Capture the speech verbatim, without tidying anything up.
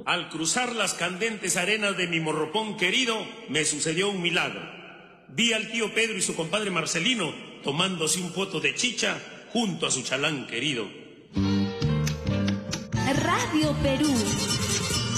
Al cruzar las candentes arenas de mi morropón querido, me sucedió un milagro. Vi al tío Pedro y su compadre Marcelino tomándose un poto de chicha junto a su chalán querido. Radio Perú.